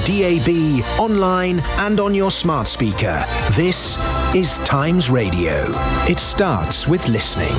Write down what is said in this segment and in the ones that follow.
DAB, online and on your smart speaker. This is Times Radio. It starts with listening.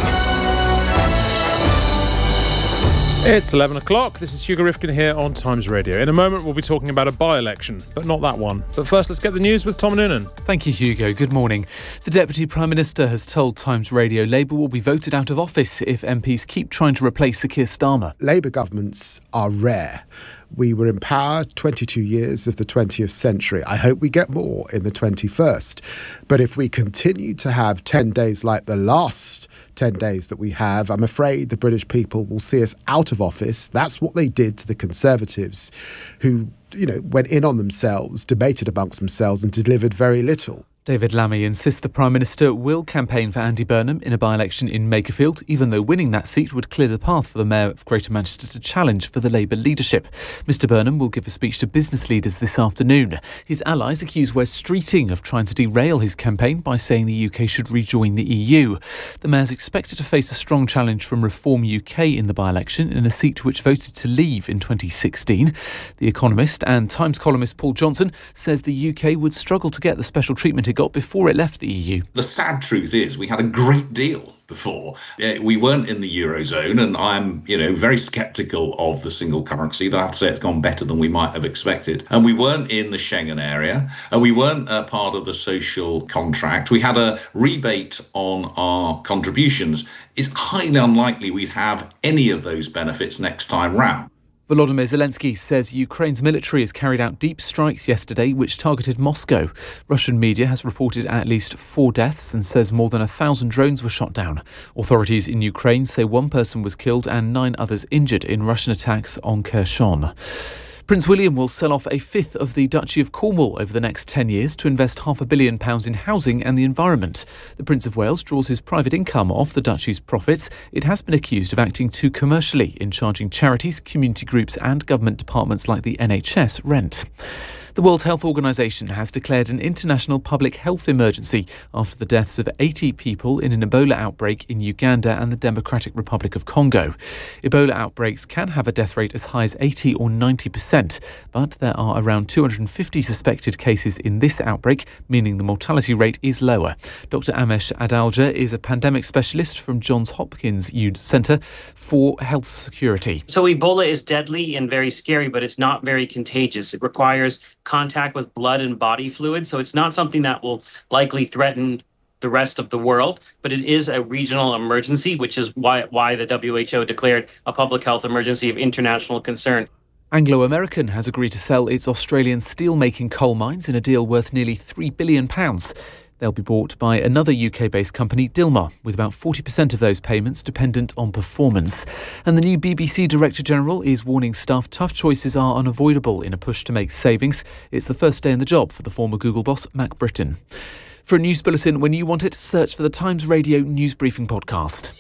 It's 11 o'clock. This is Hugo Rifkin here on Times Radio. In a moment, we'll be talking about a by-election, but not that one. But first, let's get the news with Tom Noonan. Thank you, Hugo. Good morning. The Deputy Prime Minister has told Times Radio Labour will be voted out of office if MPs keep trying to replace Sir Keir Starmer. Labour governments are rare. We were in power 22 years of the 20th century. I hope we get more in the 21st. But if we continue to have 10 days like the last 10 days that we have, I'm afraid the British people will see us out of office. That's what they did to the Conservatives, who, went in on themselves, debated amongst themselves and delivered very little. David Lammy insists the Prime Minister will campaign for Andy Burnham in a by-election in Makerfield, even though winning that seat would clear the path for the Mayor of Greater Manchester to challenge for the Labour leadership. Mr Burnham will give a speech to business leaders this afternoon. His allies accuse Wes Streeting of trying to derail his campaign by saying the UK should rejoin the EU. The Mayor's expected to face a strong challenge from Reform UK in the by-election in a seat which voted to leave in 2016. The Economist and Times columnist Paul Johnson says the UK would struggle to get the special treatment it got before it left the EU. The sad truth is we had a great deal before. We weren't in the Eurozone, and I'm, very sceptical of the single currency. I have to say it's gone better than we might have expected. And we weren't in the Schengen area, and we weren't part of the social contract. We had a rebate on our contributions. It's highly unlikely we'd have any of those benefits next time round. Volodymyr Zelensky says Ukraine's military has carried out deep strikes yesterday which targeted Moscow. Russian media has reported at least 4 deaths and says more than 1,000 drones were shot down. Authorities in Ukraine say 1 person was killed and 9 others injured in Russian attacks on Kherson. Prince William will sell off a fifth of the Duchy of Cornwall over the next 10 years to invest £500 million in housing and the environment. The Prince of Wales draws his private income off the Duchy's profits. It has been accused of acting too commercially in charging charities, community groups and government departments like the NHS rent. The World Health Organization has declared an international public health emergency after the deaths of 80 people in an Ebola outbreak in Uganda and the Democratic Republic of Congo. Ebola outbreaks can have a death rate as high as 80 or 90%, but there are around 250 suspected cases in this outbreak, meaning the mortality rate is lower. Dr. Amesh Adalja is a pandemic specialist from Johns Hopkins Centre for Health Security. So Ebola is deadly and very scary, but it's not very contagious. It requires contact with blood and body fluid, so it's not something that will likely threaten the rest of the world, but it is a regional emergency, which is why the WHO declared a public health emergency of international concern. Anglo American has agreed to sell its Australian steel-making coal mines in a deal worth nearly £3 billion. They'll be bought by another UK-based company, Dilmah, with about 40% of those payments dependent on performance. And the new BBC Director General is warning staff tough choices are unavoidable in a push to make savings. It's the first day in the job for the former Google boss, Mac Britton. For a news bulletin when you want it, search for the Times Radio News Briefing podcast.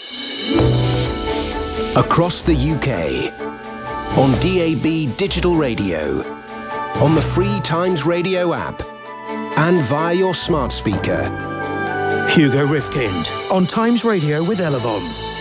Across the UK, on DAB Digital Radio, on the free Times Radio app, and via your smart speaker. Hugo Rifkind on Times Radio with Elevon.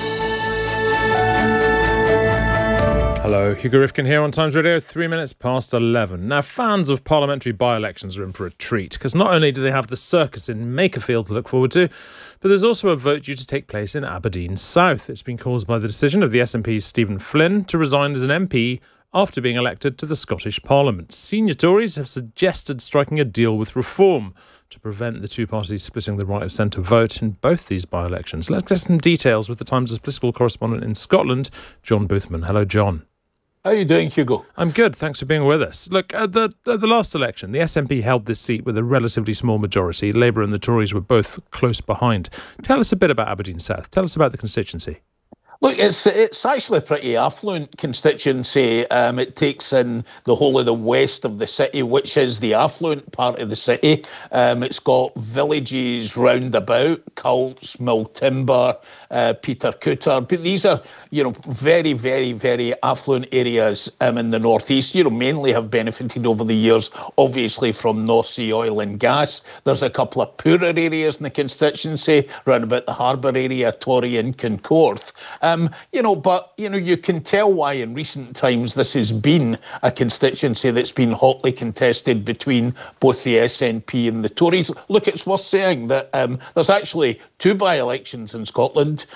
Hello, Hugo Rifkin here on Times Radio, 3 minutes past 11. Now, fans of parliamentary by-elections are in for a treat, because not only do they have the circus in Makerfield to look forward to, but there's also a vote due to take place in Aberdeen South. It's been caused by the decision of the SNP's Stephen Flynn to resign as an MP after being elected to the Scottish Parliament. Senior Tories have suggested striking a deal with Reform to prevent the two parties splitting the right of centre vote in both these by-elections. Let's get some details with the Times' political correspondent in Scotland, John Boothman. Hello, John. How are you doing, Hugo? I'm good, thanks for being with us. Look, at the last election, the SNP held this seat with a relatively small majority. Labour and the Tories were both close behind. Tell us a bit about Aberdeen South. Tell us about the constituency. Look, it's actually a pretty affluent constituency. It takes in the whole of the west of the city, which is the affluent part of the city. It's got villages round about, Cults, Miltimber, Peter Cooter. But these are, very, very, very affluent areas in the northeast. Mainly have benefited over the years, obviously, from North Sea oil and gas. There's a couple of poorer areas in the constituency, round about the harbour area, Torry and Concorth. But you can tell why in recent times this has been a constituency that's been hotly contested between both the SNP and the Tories. Look, it's worth saying that there's actually 2 by-elections in Scotland,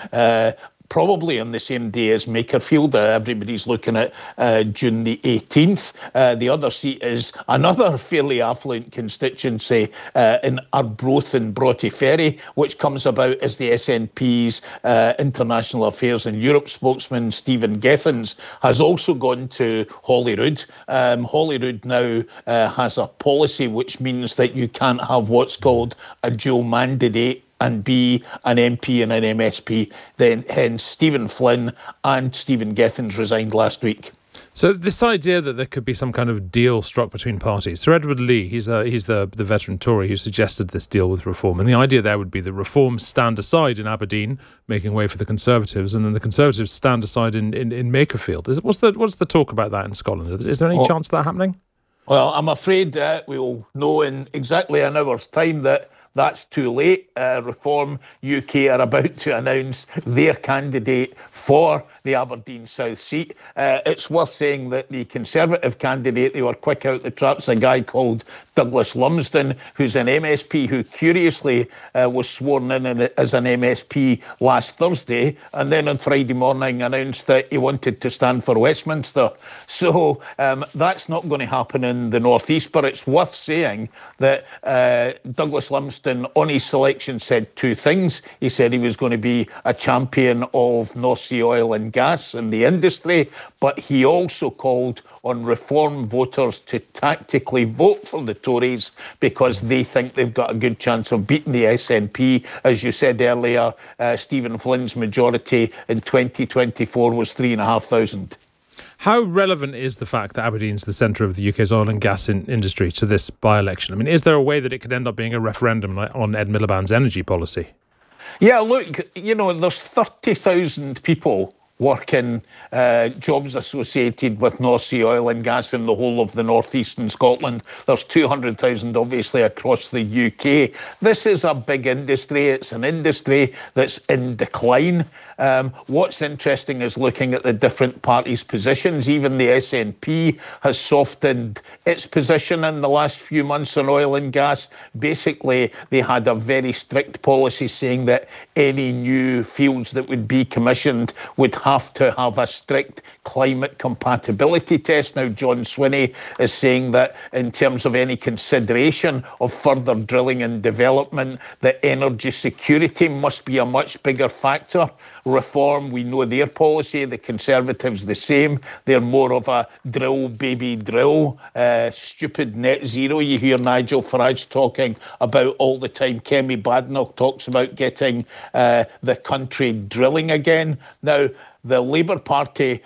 probably on the same day as Makerfield. Everybody's looking at June the 18th. The other seat is another fairly affluent constituency in Arbroath and Broughty Ferry, which comes about as the SNP's International Affairs and Europe spokesman, Stephen Gethins, has also gone to Holyrood. Holyrood now has a policy which means that you can't have what's called a dual mandate and be an MP and an MSP. Then, hence, Stephen Flynn and Stephen Gethins resigned last week. So this idea that there could be some kind of deal struck between parties. Sir Edward Lee, he's the veteran Tory who suggested this deal with Reform. And the idea there would be that Reform stand aside in Aberdeen, making way for the Conservatives, and then the Conservatives stand aside in Makerfield. What's the talk about that in Scotland? Is there any chance of that happening? Well, I'm afraid we'll know in exactly an hour's time that that's too late. Reform UK are about to announce their candidate for the Aberdeen South seat. It's worth saying that the Conservative candidate, they were quick out the traps, a guy called Douglas Lumsden, who's an MSP who curiously was sworn in as an MSP last Thursday, and then on Friday morning announced that he wanted to stand for Westminster. So that's not going to happen in the North East, but it's worth saying that Douglas Lumsden on his selection said 2 things. He said he was going to be a champion of North Sea oil and gas in the industry, but he also called on Reform voters to tactically vote for the Tories because they think they've got a good chance of beating the SNP. As you said earlier, Stephen Flynn's majority in 2024 was 3,500. How relevant is the fact that Aberdeen's the centre of the UK's oil and gas industry to this by-election? I mean, is there a way that it could end up being a referendum on Ed Miliband's energy policy? Yeah, look, there's 30,000 people working jobs associated with North Sea oil and gas in the whole of the North East and Scotland. There's 200,000 obviously across the UK. This is a big industry. It's an industry that's in decline. What's interesting is looking at the different parties' positions. Even the SNP has softened its position in the last few months on oil and gas. Basically, they had a very strict policy saying that any new fields that would be commissioned would have to have a strict climate compatibility test. Now, John Swinney is saying that in terms of any consideration of further drilling and development, that energy security must be a much bigger factor. Reform, we know their policy. The Conservatives, the same. They're more of a drill, baby, drill, stupid net zero. You hear Nigel Farage talking about all the time. Kemi Badenoch talks about getting the country drilling again. Now, the Labour Party,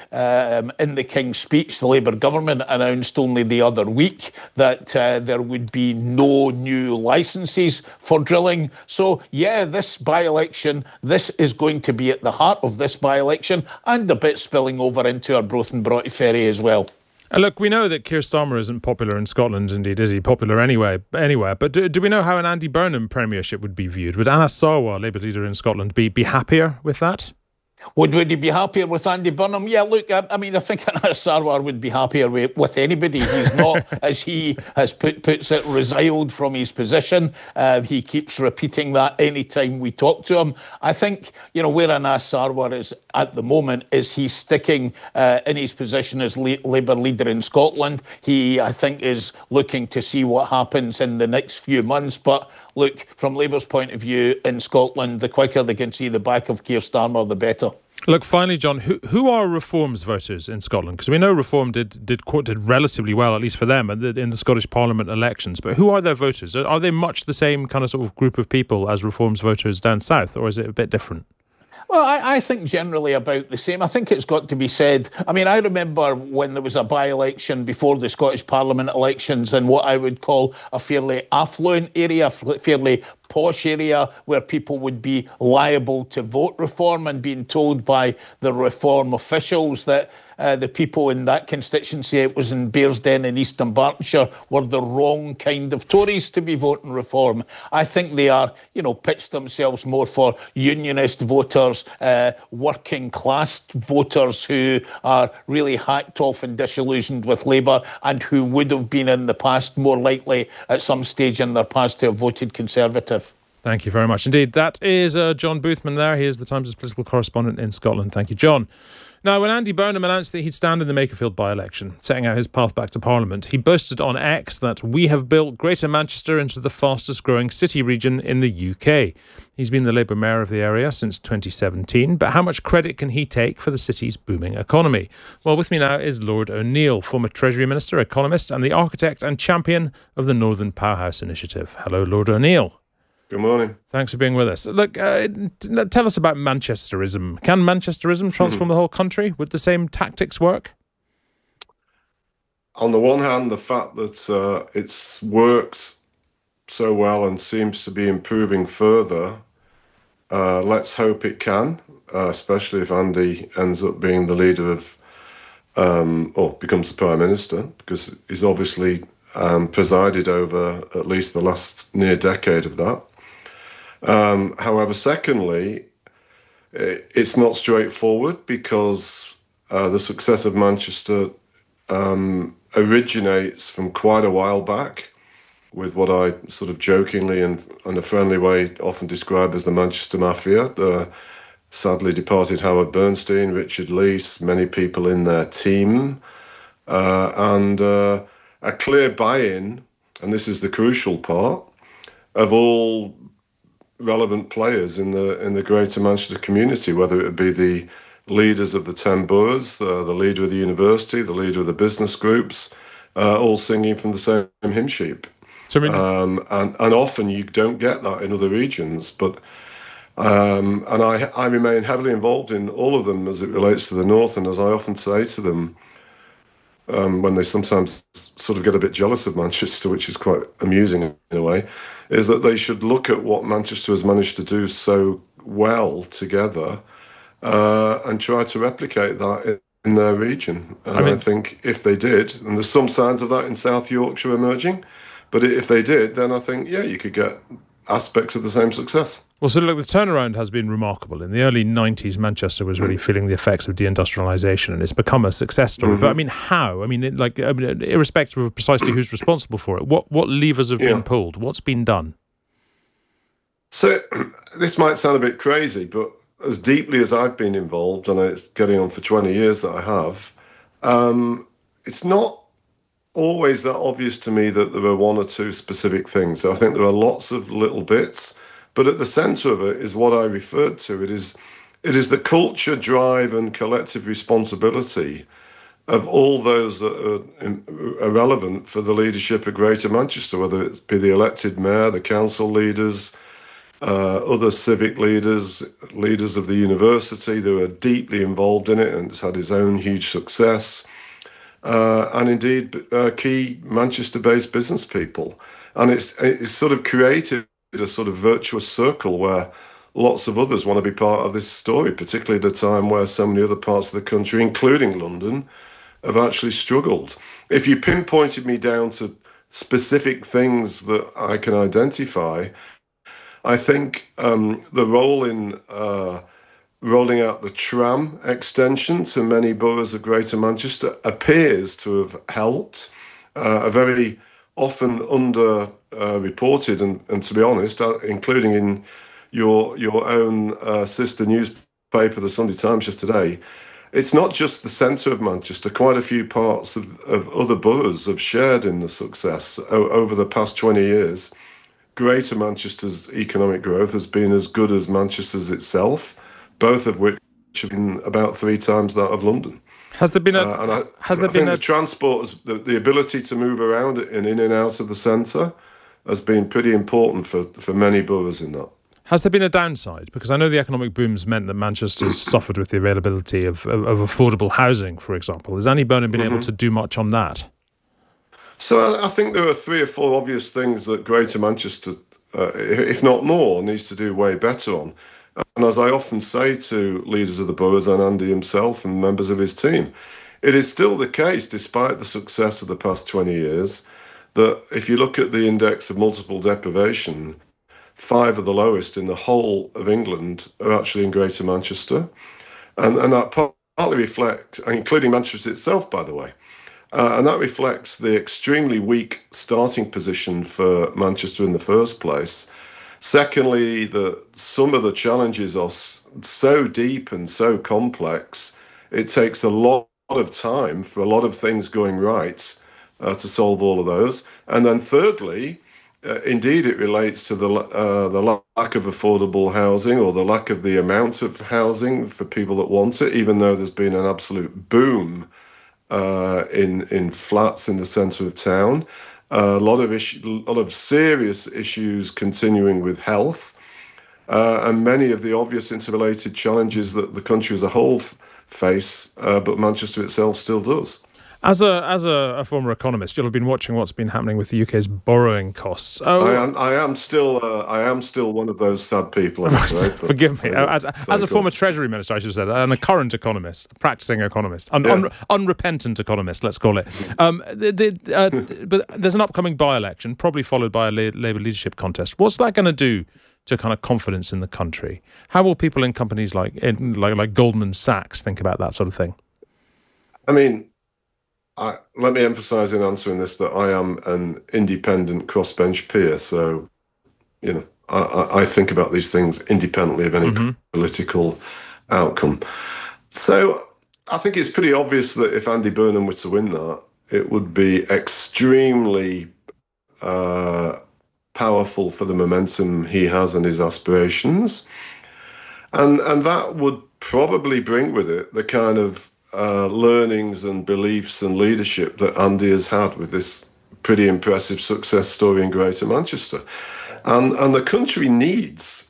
in the King's Speech, the Labour government announced only the other week that there would be no new licences for drilling. So, yeah, this by-election, this is going to be at the heart of this by-election and a bit spilling over into Arbroath and Broughty Ferry as well. Look, we know that Keir Starmer isn't popular in Scotland. Indeed, is he popular anywhere? But do we know how an Andy Burnham premiership would be viewed? Would Anas Sarwar, Labour leader in Scotland, be happier with that? Would he be happier with Andy Burnham? Yeah, look, I mean, I think Anas Sarwar would be happier with anybody. He's not, as he has puts it, resiled from his position. He keeps repeating that any time we talk to him. I think, where Anas Sarwar is at the moment is he's sticking in his position as Labour leader in Scotland. He, I think, is looking to see what happens in the next few months. But look, from Labour's point of view in Scotland, the quicker they can see the back of Keir Starmer, the better. Look, finally, John, who are Reform's voters in Scotland? Because we know Reform did relatively well, at least for them, in the Scottish Parliament elections. But who are their voters? Are they much the same kind of sort of group of people as Reform's voters down south, or is it a bit different? Well, I think generally about the same. I think it's got to be said. I mean, I remember when there was a by-election before the Scottish Parliament elections in what I would call a fairly affluent area, fairly posh area where people would be liable to vote reform, and being told by the reform officials that the people in that constituency, it was in Bearsden in East Dunbartonshire, were the wrong kind of Tories to be voting reform. I think they are, pitched themselves more for unionist voters, working class voters who are really hacked off and disillusioned with Labour, and who would have been in the past more likely at some stage in their past to have voted Conservative. Thank you very much indeed. That is John Boothman there. He is the Times' political correspondent in Scotland. Thank you, John. Now, when Andy Burnham announced that he'd stand in the Makerfield by-election, setting out his path back to Parliament, he boasted on X that we have built Greater Manchester into the fastest-growing city region in the UK. He's been the Labour mayor of the area since 2017, but how much credit can he take for the city's booming economy? Well, with me now is Lord O'Neill, former Treasury Minister, economist, and the architect and champion of the Northern Powerhouse Initiative. Hello, Lord O'Neill. Good morning. Thanks for being with us. Look, tell us about Manchesterism. Can Manchesterism transform the whole country? Would the same tactics work? On the one hand, the fact that it's worked so well and seems to be improving further, let's hope it can, especially if Andy ends up being the leader of, or becomes the Prime Minister, because he's obviously presided over at least the last near decade of that. However, secondly, it's not straightforward, because the success of Manchester originates from quite a while back, with what I sort of jokingly and in a friendly way often describe as the Manchester Mafia. The sadly departed Howard Bernstein, Richard Leese, many people in their team, and a clear buy-in, and this is the crucial part, of all relevant players in the Greater Manchester community, whether it would be the leaders of the 10 boroughs, the leader of the university, the leader of the business groups, all singing from the same hymn sheet. So, and often you don't get that in other regions, but and I remain heavily involved in all of them as it relates to the north, and as I often say to them, when they sometimes sort of get a bit jealous of Manchester, which is quite amusing in a way, is that they should look at what Manchester has managed to do so well together and try to replicate that in their region. And I think if they did, and there's some signs of that in South Yorkshire emerging, but if they did, then I think, yeah, you could get aspects of the same success. Well, so look, the turnaround has been remarkable. In the early 90s, Manchester was really feeling the effects of deindustrialisation, and it's become a success story. But I mean, how? I mean, irrespective of precisely who's responsible for it, what levers have been pulled? What's been done? So this might sound a bit crazy, but as deeply as I've been involved, and it's getting on for 20 years that I have, it's not always that obvious to me that there are one or two specific things. So I think there are lots of little bits, but at the centre of it is what I referred to. It is the culture, drive and collective responsibility of all those that are relevant for the leadership of Greater Manchester, whether it be the elected mayor, the council leaders, other civic leaders of the university that are deeply involved in it, and it's had its own huge success. And indeed key Manchester-based business people. And it's sort of created a sort of virtuous circle where lots of others want to be part of this story, particularly at a time where so many other parts of the country, including London, have actually struggled. If you pinpointed me down to specific things that I can identify, I think the role in rolling out the tram extension to many boroughs of Greater Manchester appears to have helped. A very often under-reported, and to be honest, including in your own sister newspaper, the Sunday Times, just today, it's not just the centre of Manchester. Quite a few parts of other boroughs have shared in the success over the past 20 years. Greater Manchester's economic growth has been as good as Manchester's itself, both of which have been about 3 times that of London. Has there been the transport, the ability to move around in and out of the centre has been pretty important for many boroughs in that. Has there been a downside? Because I know the economic boom's meant that Manchester's suffered with the availability of affordable housing, for example. Has Andy Burnham been able to do much on that? So I think there are 3 or 4 obvious things that Greater Manchester if not more, needs to do way better on. And as I often say to leaders of the boroughs and Andy himself and members of his team, it is still the case, despite the success of the past 20 years, that if you look at the index of multiple deprivation, 5 of the lowest in the whole of England are actually in Greater Manchester. And that partly reflects, including Manchester itself, by the way, and that reflects the extremely weak starting position for Manchester in the first place. Secondly, that some of the challenges are so deep and so complex, it takes a lot of time for a lot of things going right to solve all of those. And then thirdly, indeed, it relates to the lack of affordable housing, or the lack of the amount of housing for people that want it, even though there's been an absolute boom in flats in the centre of town. A lot of serious issues continuing with health, and many of the obvious interrelated challenges that the country as a whole face, but Manchester itself still does. As a former economist, you'll have been watching what's been happening with the UK's borrowing costs. I am still one of those sad people. Forgive me. As a former Treasury Minister, I should have said, and a current economist, practicing economist, unrepentant economist, let's call it. But there's an upcoming by-election, probably followed by a Labour leadership contest. What's that going to do to kind of confidence in the country? How will people in companies like Goldman Sachs think about that sort of thing? I mean, let me emphasise in answering this that I am an independent crossbench peer, so I think about these things independently of any political outcome. So I think it's pretty obvious that if Andy Burnham were to win that, it would be extremely powerful for the momentum he has and his aspirations, and that would probably bring with it the kind of learnings and beliefs and leadership that Andy has had with this pretty impressive success story in Greater Manchester. And the country needs,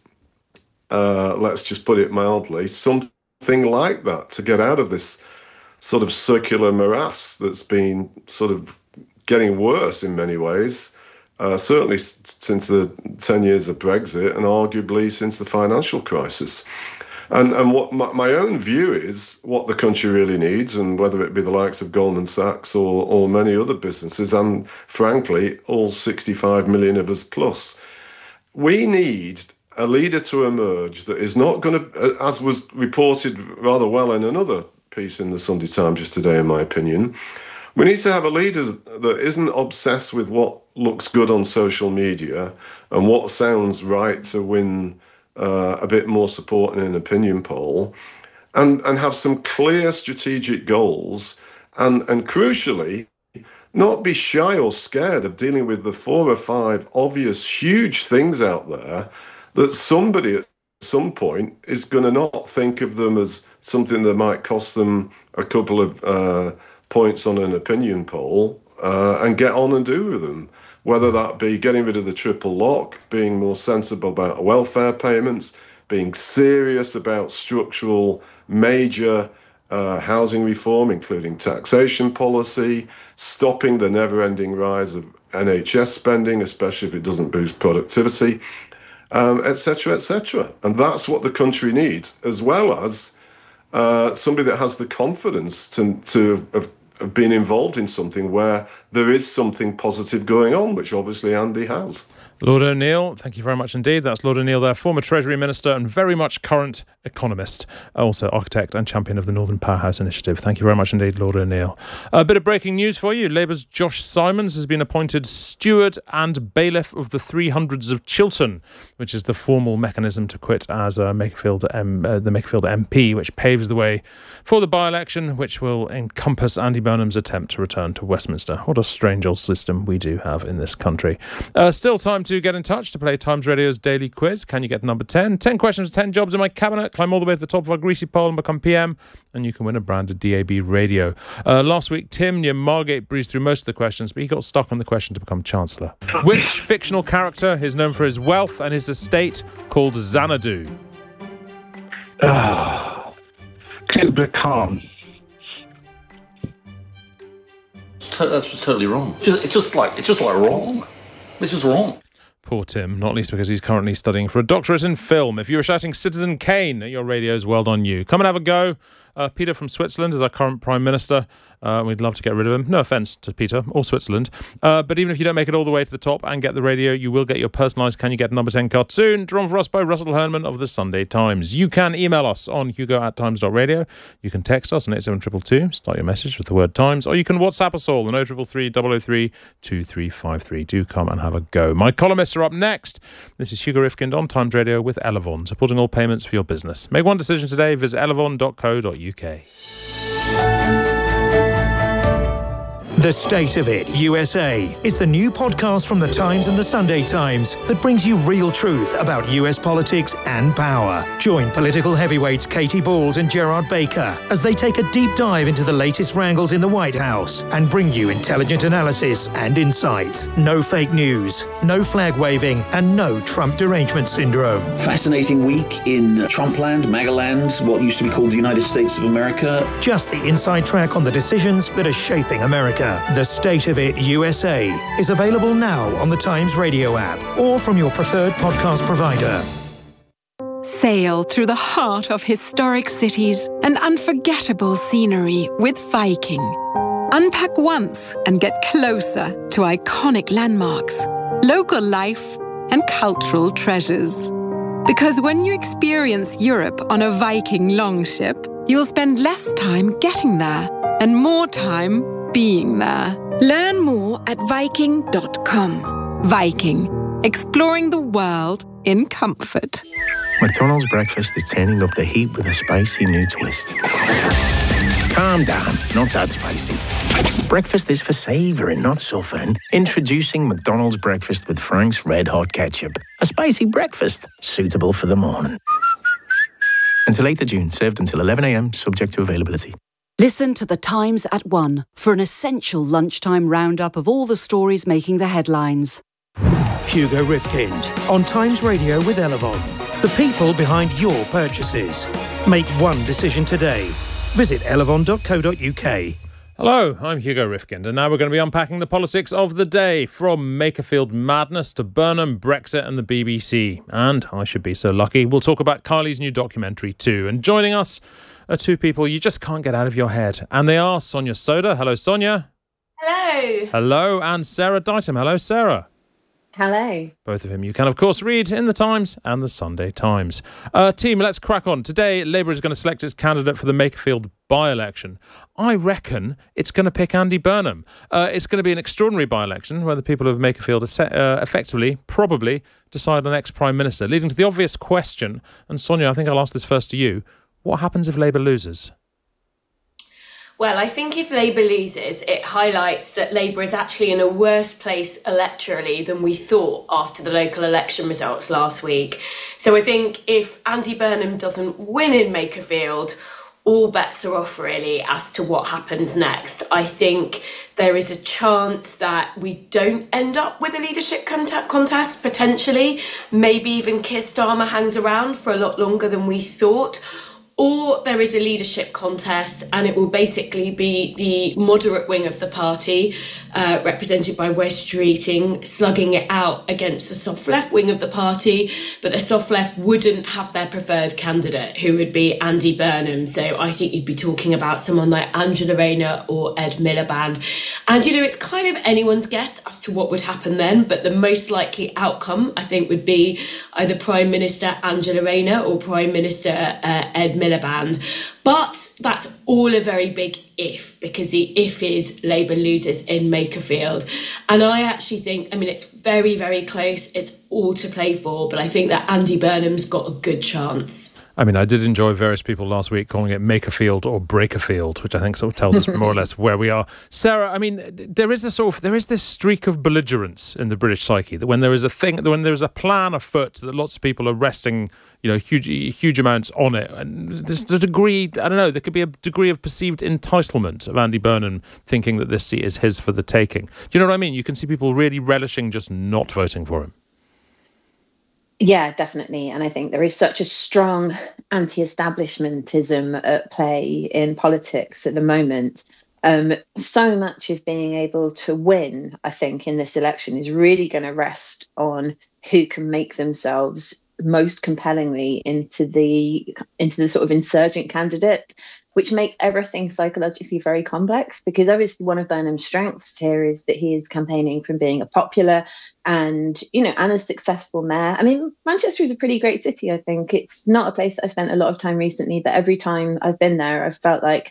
let's just put it mildly, something like that to get out of this sort of circular morass that's been sort of getting worse in many ways, certainly since the 10 years of Brexit and arguably since the financial crisis. And what my own view is, what the country really needs, and whether it be the likes of Goldman Sachs or many other businesses, and frankly, all 65 million of us plus, we need a leader to emerge that is not going to, as was reported rather well in another piece in the Sunday Times yesterday, in my opinion, we need to have a leader that isn't obsessed with what looks good on social media and what sounds right to win a bit more support in an opinion poll, and have some clear strategic goals, and crucially, not be shy or scared of dealing with the 4 or 5 obvious huge things out there that somebody at some point is going to not think of them as something that might cost them a couple of points on an opinion poll, and get on and do with them. Whether that be getting rid of the triple lock, being more sensible about welfare payments, being serious about structural major housing reform, including taxation policy, stopping the never-ending rise of NHS spending, especially if it doesn't boost productivity, etc., etc. And that's what the country needs, as well as somebody that has the confidence to have been involved in something where there is something positive going on, which obviously Andy has. Lord O'Neill, thank you very much indeed. That's Lord O'Neill there, former Treasury Minister and very much current economist, also architect and champion of the Northern Powerhouse Initiative. Thank you very much indeed, Lord O'Neill. A bit of breaking news for you. Labour's Josh Simons has been appointed steward and bailiff of the 300s of Chiltern, which is the formal mechanism to quit as the Makerfield MP, which paves the way for the by-election, which will encompass Andy Burnham's attempt to return to Westminster. What a strange old system we do have in this country. Still time to get in touch to play Times Radio's daily quiz. Can you get number 10? 10 questions, 10 jobs in my cabinet. Climb all the way to the top of our greasy pole and become PM, and you can win a brand of DAB radio. Last week, Tim near Margate breezed through most of the questions, but he got stuck on the question to become Chancellor. Which fictional character is known for his wealth and his estate called Xanadu? Kubla Khan. That's just totally wrong. It's just like wrong. This is wrong. Poor Tim, not least because he's currently studying for a doctorate in film. If you were shouting Citizen Kane at your radios, well done you. Come and have a go. Peter from Switzerland is our current Prime Minister. We'd love to get rid of him. No offence to Peter or Switzerland. But even if you don't make it all the way to the top and get the radio, you will get your personalised Can You Get Number 10 cartoon, drawn for us by Russell Hernman of the Sunday Times. You can email us on hugo@times.radio. You can text us on 87222, start your message with the word Times, or you can WhatsApp us all on 0333 003 2353. Do come and have a go. My columnists are up next. This is Hugo Rifkind on Times Radio with Elavon, supporting all payments for your business. Make one decision today. Visit elavon.co.uk. The State of It USA is the new podcast from The Times and The Sunday Times that brings you real truth about US politics and power. Join political heavyweights Katie Balls and Gerard Baker as they take a deep dive into the latest wrangles in the White House and bring you intelligent analysis and insight. No fake news, no flag waving, and no Trump derangement syndrome. Fascinating week in Trumpland, MAGAland, what used to be called the United States of America. Just the inside track on the decisions that are shaping America. The State of It USA is available now on the Times Radio app or from your preferred podcast provider. Sail through the heart of historic cities and unforgettable scenery with Viking. Unpack once and get closer to iconic landmarks, local life, and cultural treasures. Because when you experience Europe on a Viking longship, you'll spend less time getting there and more time being there. Learn more at Viking.com. Viking, exploring the world in comfort. McDonald's breakfast is turning up the heat with a spicy new twist. Calm down, not that spicy. Breakfast is for savouring, not suffering. Introducing McDonald's breakfast with Frank's Red Hot Ketchup. A spicy breakfast, suitable for the morning. Until 8th of June, served until 11 a.m, subject to availability. Listen to The Times at 1 for an essential lunchtime roundup of all the stories making the headlines. Hugo Rifkind on Times Radio with Elavon. The people behind your purchases. Make one decision today. Visit elavon.co.uk. Hello, I'm Hugo Rifkind, and now we're going to be unpacking the politics of the day, from Makerfield madness to Burnham, Brexit and the BBC. And I should be so lucky, we'll talk about Kylie's new documentary too. And joining us are two people you just can't get out of your head. And they are Sonia Soda. Hello, Sonia. Hello. Hello. And Sarah Dighton. Hello, Sarah. Hello. Both of whom you can, of course, read in the Times and the Sunday Times. Team, let's crack on. Today, Labour is going to select its candidate for the Makerfield by-election. I reckon it's going to pick Andy Burnham. It's going to be an extraordinary by-election where the people of Makerfield effectively, probably, decide on ex-Prime Minister, leading to the obvious question, and Sonia, I think I'll ask this first to you, what happens if Labour loses? Well, I think if Labour loses, it highlights that Labour is actually in a worse place electorally than we thought after the local election results last week. So I think if Andy Burnham doesn't win in Makerfield, all bets are off really as to what happens next. I think there is a chance that we don't end up with a leadership contest, potentially. Maybe even Keir Starmer hangs around for a lot longer than we thought. Or there is a leadership contest and it will basically be the moderate wing of the party, represented by Wes Streeting, slugging it out against the soft left wing of the party, but the soft left wouldn't have their preferred candidate, who would be Andy Burnham. So I think you'd be talking about someone like Angela Rayner or Ed Miliband. And, you know, it's kind of anyone's guess as to what would happen then, but the most likely outcome, I think, would be either Prime Minister Angela Rayner or Prime Minister Ed Miliband. But that's all a very big if, because the if is Labour loses in Makerfield. And I actually think, I mean, it's very, very close. It's all to play for, but I think that Andy Burnham's got a good chance. I mean, I did enjoy various people last week calling it Makerfield or Breakerfield, which I think sort of tells us more or less where we are. Sarah, I mean, there is this streak of belligerence in the British psyche that when there is a plan afoot that lots of people are resting, you know, huge amounts on it, and there's a degree, I don't know, there could be a degree of perceived entitlement of Andy Burnham thinking that this seat is his for the taking. Do you know what I mean? You can see people really relishing just not voting for him. Yeah, definitely. And I think there is such a strong anti-establishmentism at play in politics at the moment. So much of being able to win, I think, in this election is really going to rest on who can make themselves most compellingly into the sort of insurgent candidate, which makes everything psychologically very complex, because obviously one of Burnham's strengths here is that he is campaigning from being a popular and a successful mayor. I mean, Manchester is a pretty great city, I think. It's not a place that I've spent a lot of time recently, but every time I've been there, I've felt like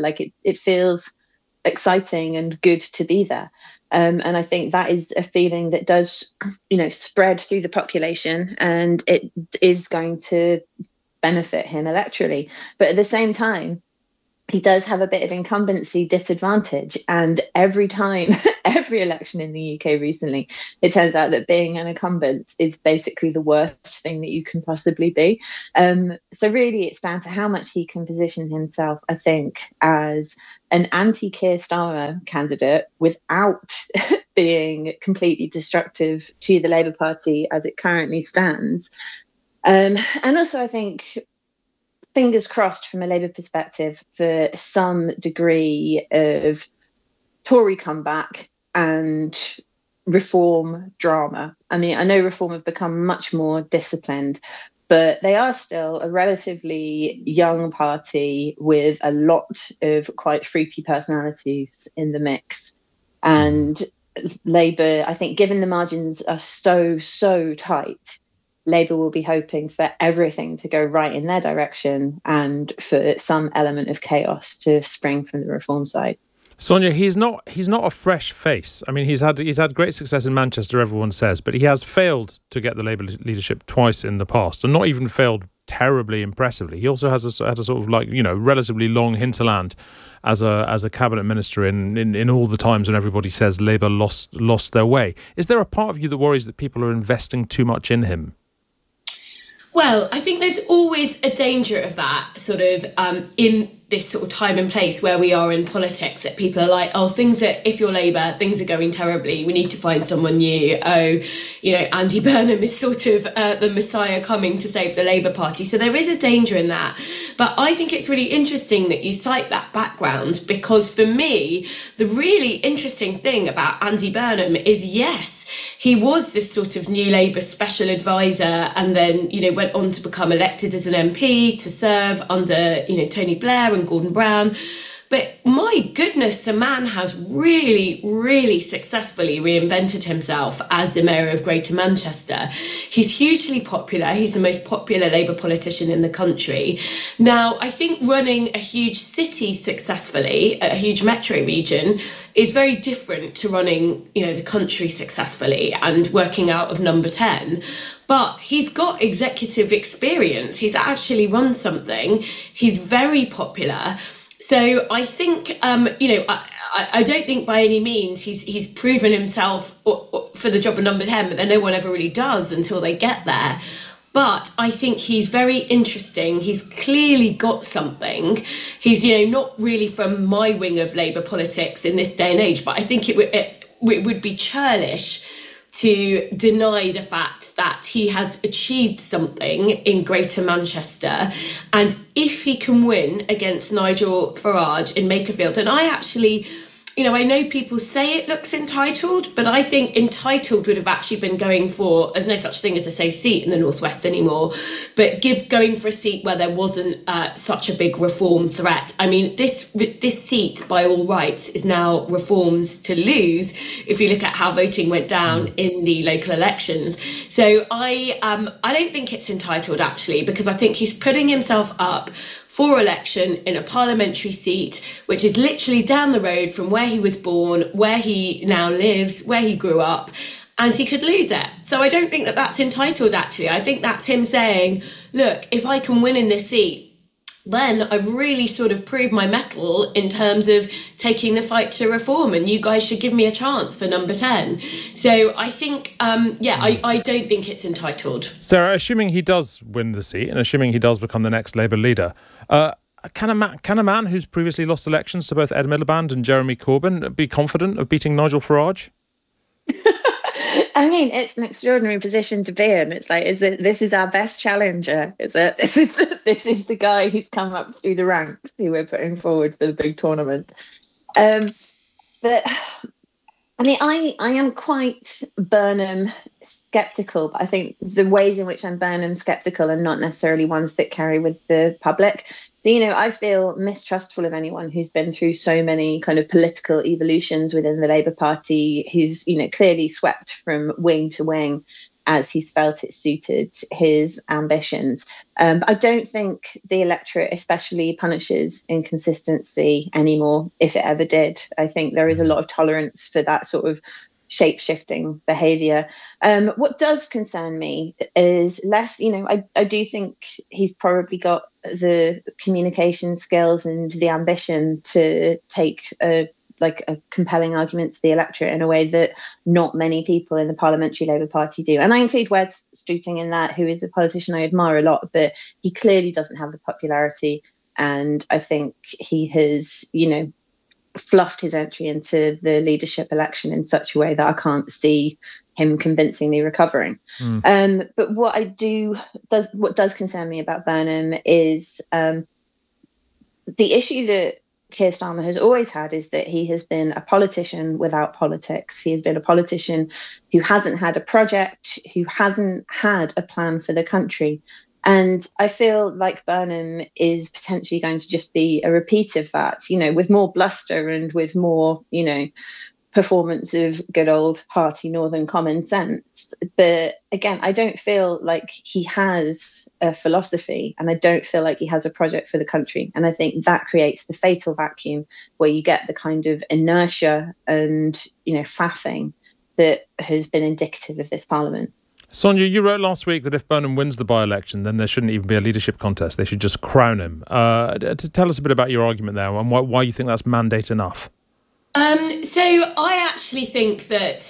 it feels exciting and good to be there. And I think that is a feeling that does, spread through the population, and it is going to benefit him electorally. But at the same time, he does have a bit of incumbency disadvantage. And every time, every election in the UK recently, it turns out that being an incumbent is basically the worst thing that you can possibly be. So really, it's down to how much he can position himself, I think, as an anti-Keir Starmer candidate without being completely destructive to the Labour Party as it currently stands. And also, I think, fingers crossed from a Labour perspective for some degree of Tory comeback and reform drama. I mean, I know Reform have become much more disciplined, but they are still a relatively young party with a lot of quite fruity personalities in the mix. And Labour, I think, given the margins are so tight, Labour will be hoping for everything to go right in their direction and for some element of chaos to spring from the Reform side. Sonia, he's not a fresh face. I mean, he's had great success in Manchester, everyone says, but he has failed to get the Labour leadership twice in the past, and not even failed terribly impressively. He also had a sort of relatively long hinterland as a cabinet minister in all the times when everybody says Labour lost their way. Is there a part of you that worries that people are investing too much in him? Well, I think there's always a danger of that sort of in this sort of time and place where we are in politics, that people are like, if you're Labour, things are going terribly, we need to find someone new. Andy Burnham is sort of the messiah coming to save the Labour Party. So there is a danger in that. But I think it's really interesting that you cite that background, because for me, the really interesting thing about Andy Burnham is, yes, he was this sort of New Labour special advisor, and then, went on to become elected as an MP to serve under, Tony Blair and Gordon Brown. But my goodness, the man has really, really successfully reinvented himself as the mayor of Greater Manchester. He's hugely popular. He's the most popular Labour politician in the country. Now, I think running a huge city successfully, a huge metro region, is very different to running, the country successfully and working out of Number 10. But he's got executive experience. He's actually run something. He's very popular. So I think, I don't think by any means he's proven himself for the job of Number 10, but then no one ever really does until they get there. But I think he's very interesting. He's clearly got something. He's, not really from my wing of Labour politics in this day and age, but I think it would be churlish to deny the fact that he has achieved something in Greater Manchester. And if he can win against Nigel Farage in Makerfield, and I actually, I know people say it looks entitled, but I think entitled would have actually been going for, there's no such thing as a safe seat in the North West anymore, but going for a seat where there wasn't such a big reform threat. I mean, this seat, by all rights, is now Reform's to lose if you look at how voting went down in the local elections. So I don't think it's entitled, actually, because I think he's putting himself up for election in a parliamentary seat, which is literally down the road from where he was born, where he now lives, where he grew up, and he could lose it. So I don't think that that's entitled, actually. I think that's him saying, look, if I can win in this seat, then I've really sort of proved my mettle in terms of taking the fight to reform, and you guys should give me a chance for Number 10. So I think, I don't think it's entitled. Sarah, assuming he does win the seat and assuming he does become the next Labour leader, can a man who's previously lost elections to both Ed Miliband and Jeremy Corbyn be confident of beating Nigel Farage? I mean, it's an extraordinary position to be in. It's like, this is our best challenger? Is it? This is the guy who's come up through the ranks who we're putting forward for the big tournament. But I mean, I am quite Burnham sceptical, but I think the ways in which I'm Burnham sceptical are not necessarily ones that carry with the public. So, you know, I feel mistrustful of anyone who's been through so many kind of political evolutions within the Labour Party, who's, you know, clearly swept from wing to wing as he's felt it suited his ambitions. But I don't think the electorate especially punishes inconsistency anymore, if it ever did. I think there is a lot of tolerance for that sort of shape-shifting behaviour. What does concern me is less, you know, I do think he's probably got the communication skills and the ambition to take a compelling argument to the electorate in a way that not many people in the Parliamentary Labour Party do. And I include Wes Streeting in that, who is a politician I admire a lot, but he clearly doesn't have the popularity. And I think he has, you know, fluffed his entry into the leadership election in such a way that I can't see him convincingly recovering. But what does concern me about Burnham is the issue that Keir Starmer has always had is that he has been a politician without politics. He has been a politician who hasn't had a project, who hasn't had a plan for the country. And I feel like Burnham is potentially going to just be a repeat of that, you know, with more bluster and with more, you know, performance of good old party northern common sense. But again, I don't feel like he has a philosophy, and I don't feel like he has a project for the country. And I think that creates the fatal vacuum where you get the kind of inertia and, you know, faffing that has been indicative of this parliament. Sonia, you wrote last week that if Burnham wins the by-election, then there shouldn't even be a leadership contest. They should just crown him. Tell us a bit about your argument there and why you think that's mandate enough. So I actually think that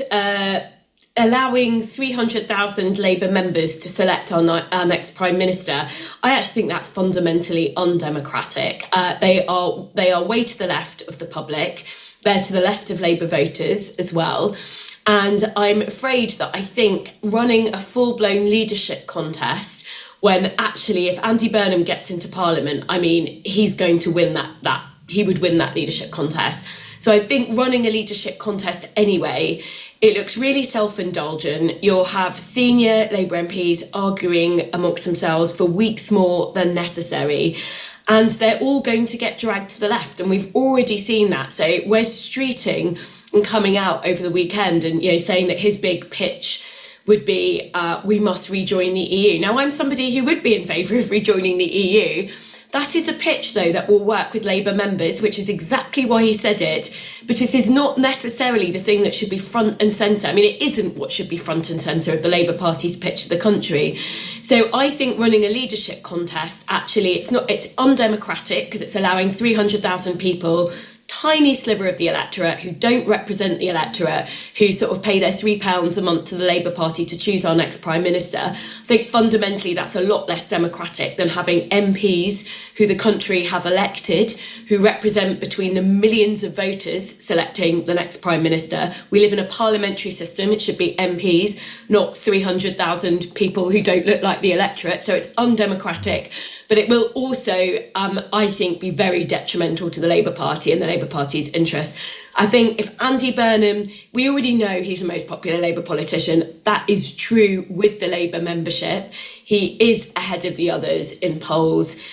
allowing 300,000 Labour members to select our next Prime Minister, I actually think that's fundamentally undemocratic. They are way to the left of the public. They're to the left of Labour voters as well. And I'm afraid that I think running a full-blown leadership contest, when actually if Andy Burnham gets into Parliament, I mean, he's going to win that he would win that leadership contest. So I think running a leadership contest anyway, it looks really self-indulgent. You'll have senior Labour MPs arguing amongst themselves for weeks more than necessary. And they're all going to get dragged to the left. And we've already seen that. So Wes Streeting and coming out over the weekend and, you know, saying that his big pitch would be, we must rejoin the EU. Now, I'm somebody who would be in favour of rejoining the EU. That is a pitch, though, that will work with Labour members, which is exactly why he said it. But it is not necessarily the thing that should be front and centre. I mean, it isn't what should be front and centre of the Labour Party's pitch to the country. So I think running a leadership contest, actually, it's undemocratic because it's allowing 300,000 people, tiny sliver of the electorate who don't represent the electorate, who sort of pay their £3 a month to the Labour Party to choose our next Prime Minister. I think fundamentally that's a lot less democratic than having MPs who the country have elected, who represent between the millions of voters selecting the next Prime Minister. We live in a parliamentary system. It should be MPs, not 300,000 people who don't look like the electorate. So it's undemocratic. But it will also, I think, be very detrimental to the Labour Party and the Labour Party's interests. I think if Andy Burnham, we already know he's the most popular Labour politician. That is true with the Labour membership. He is ahead of the others in polls.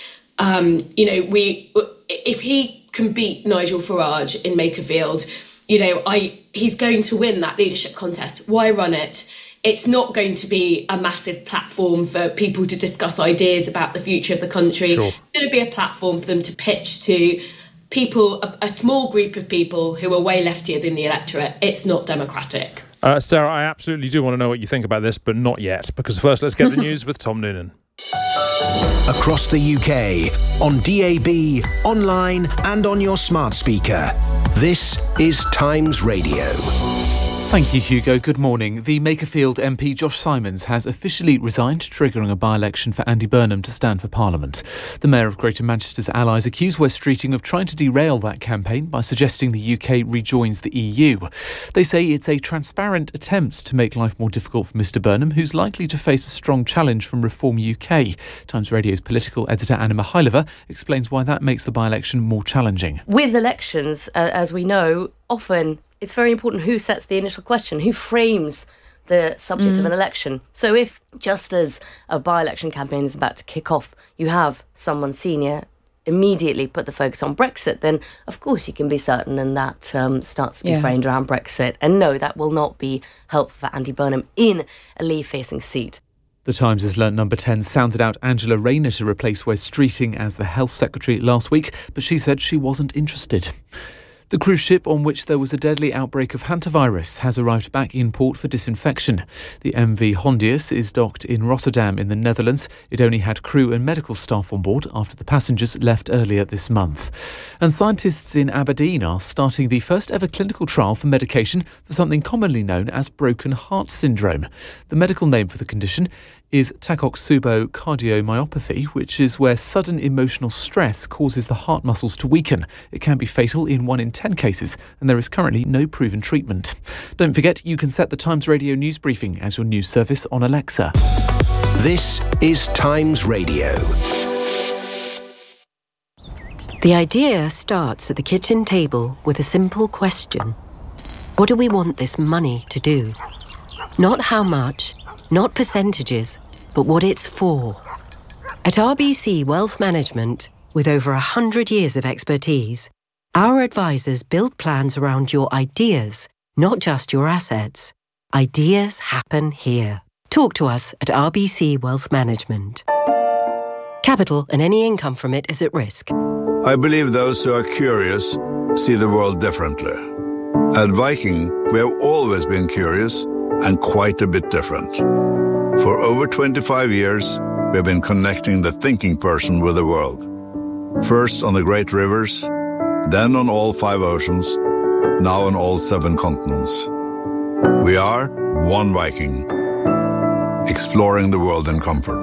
If he can beat Nigel Farage in Makerfield, he's going to win that leadership contest. Why run it? It's not going to be a massive platform for people to discuss ideas about the future of the country. Sure. It's going to be a platform for them to pitch to people, a small group of people who are way leftier than the electorate. It's not democratic. Sarah, I absolutely do want to know what you think about this, but not yet, because first let's get the news with Tom Noonan. Across the UK, on DAB, online and on your smart speaker. This is Times Radio. Thank you, Hugo. Good morning. The Makerfield MP Josh Simons has officially resigned, triggering a by-election for Andy Burnham to stand for Parliament. The Mayor of Greater Manchester's allies accuse Wes Streeting of trying to derail that campaign by suggesting the UK rejoins the EU. They say it's a transparent attempt to make life more difficult for Mr Burnham, who's likely to face a strong challenge from Reform UK. Times Radio's political editor Anna Mihailova explains why that makes the by-election more challenging. With elections, as we know, often it's very important who sets the initial question, who frames the subject of an election. So if, just as a by-election campaign is about to kick off, you have someone senior immediately put the focus on Brexit, then of course you can be certain then that starts to be framed around Brexit. And no, that will not be helpful for Andy Burnham in a Leave-facing seat. The Times has learnt Number 10 sounded out Angela Rayner to replace Wes Streeting as the Health Secretary last week, but she said she wasn't interested. The cruise ship on which there was a deadly outbreak of hantavirus has arrived back in port for disinfection. The MV Hondius is docked in Rotterdam in the Netherlands. It only had crew and medical staff on board after the passengers left earlier this month. And scientists in Aberdeen are starting the first ever clinical trial for medication for something commonly known as broken heart syndrome. The medical name for the condition is Takotsubo cardiomyopathy, which is where sudden emotional stress causes the heart muscles to weaken. It can be fatal in 1 in 10 cases, and there is currently no proven treatment. Don't forget, you can set the Times Radio news briefing as your news service on Alexa. This is Times Radio. The idea starts at the kitchen table with a simple question. What do we want this money to do? Not how much, not percentages, but what it's for. At RBC Wealth Management, with over 100 years of expertise, our advisors build plans around your ideas, not just your assets. Ideas happen here. Talk to us at RBC Wealth Management. Capital and any income from it is at risk. I believe those who are curious see the world differently. At Viking, we have always been curious and quite a bit different. For over 25 years, we have been connecting the thinking person with the world. First on the great rivers, then on all 5 oceans, now on all 7 continents. We are one Viking, exploring the world in comfort.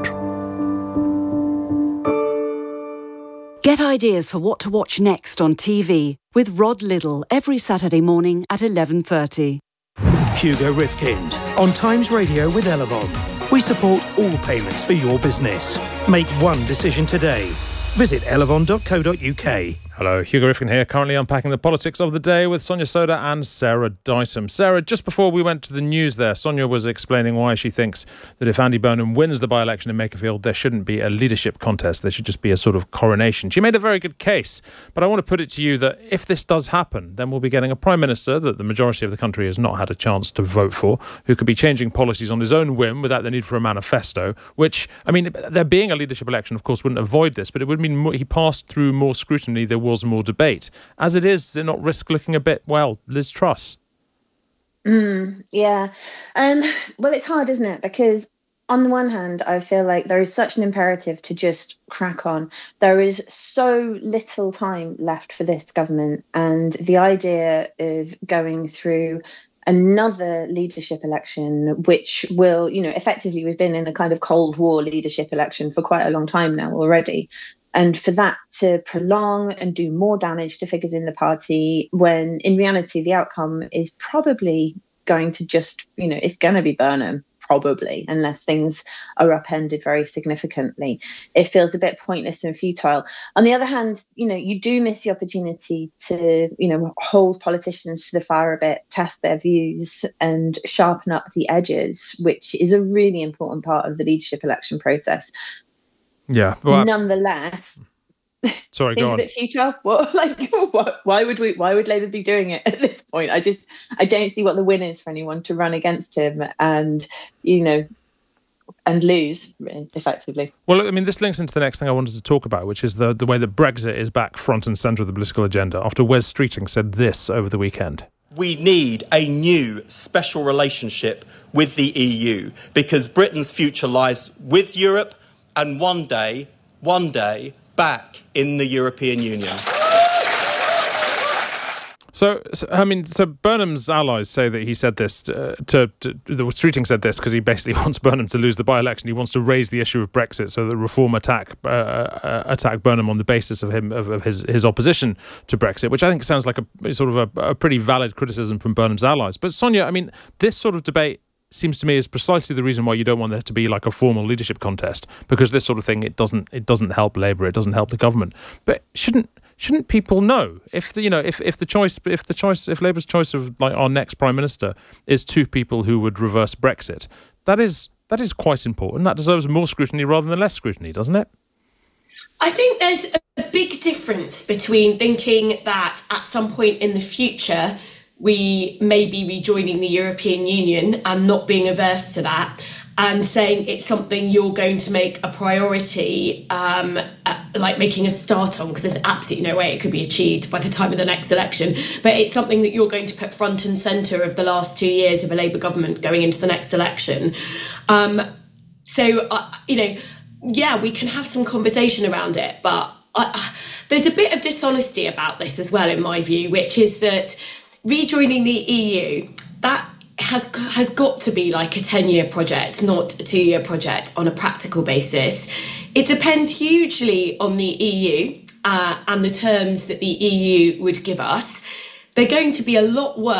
Get ideas for what to watch next on TV with Rod Liddle every Saturday morning at 11:30. Hugo Rifkind on Times Radio with Elevon. We support all payments for your business. Make one decision today. Visit elevon.co.uk. Hello, Hugo Rifkin here, currently unpacking the politics of the day with Sonia Soda and Sarah Ditum. Sarah, just before we went to the news there, Sonia was explaining why she thinks that if Andy Burnham wins the by-election in Makerfield, there shouldn't be a leadership contest. There should just be a sort of coronation. She made a very good case, but I want to put it to you that if this does happen, then we'll be getting a Prime Minister that the majority of the country has not had a chance to vote for, who could be changing policies on his own whim without the need for a manifesto, which, I mean, there being a leadership election, of course, wouldn't avoid this, but it would mean he passed through more scrutiny, there was more debate. As it is, does it not risk looking a bit, well, Liz Truss? Yeah. Well, it's hard, isn't it? Because on the one hand, I feel like there is such an imperative to just crack on. There is so little time left for this government, and the idea of going through another leadership election, which will, effectively we've been in a kind of Cold War leadership election for quite a long time now already. And for that to prolong and do more damage to figures in the party, when in reality the outcome is probably going to just, it's going to be Burnham, probably, unless things are upended very significantly. It feels a bit pointless and futile. On the other hand, you do miss the opportunity to, hold politicians to the fire a bit, test their views and sharpen up the edges, which is a really important part of the leadership election process. Yeah. Well, nonetheless, sorry, go on. It's a bit futile. Why would Labour be doing it at this point? I don't see what the win is for anyone to run against him and lose effectively. Well, I mean, this links into the next thing I wanted to talk about, which is the way that Brexit is back front and centre of the political agenda after Wes Streeting said this over the weekend. We need a new special relationship with the EU because Britain's future lies with Europe and one day, back in the European Union. So Burnham's allies say that he said this the Streeting said this because he basically wants Burnham to lose the by-election. He wants to raise the issue of Brexit so that Reform attack Burnham on the basis of his opposition to Brexit, which I think sounds like a pretty valid criticism from Burnham's allies. But Sonia, I mean, this sort of debate seems to me is precisely the reason why you don't want there to be like a formal leadership contest, because this sort of thing it doesn't help Labour, it doesn't help the government. But shouldn't people know if Labour's choice of like our next prime minister is two people who would reverse Brexit, that is quite important. That deserves more scrutiny rather than less scrutiny, doesn't it? I think there's a big difference between thinking that at some point in the future we may be rejoining the European Union and not being averse to that, and saying it's something you're going to make a priority, like making a start on, because there's absolutely no way it could be achieved by the time of the next election. But it's something that you're going to put front and centre of the last 2 years of a Labour government going into the next election. Yeah, we can have some conversation around it, but there's a bit of dishonesty about this as well, in my view, which is that rejoining the EU, that has got to be like a 10-year project, not a 2-year project on a practical basis. It depends hugely on the EU and the terms that the EU would give us. They're going to be a lot worse